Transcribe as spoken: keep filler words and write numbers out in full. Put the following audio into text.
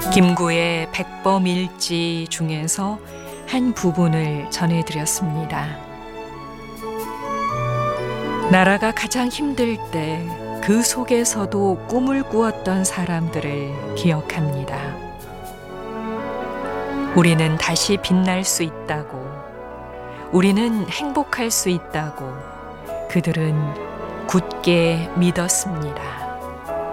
김구의 백범일지 중에서 한 부분을 전해드렸습니다. 나라가 가장 힘들 때 그 속에서도 꿈을 꾸었던 사람들을 기억합니다. 우리는 다시 빛날 수 있다고, 우리는 행복할 수 있다고 그들은 굳게 믿었습니다.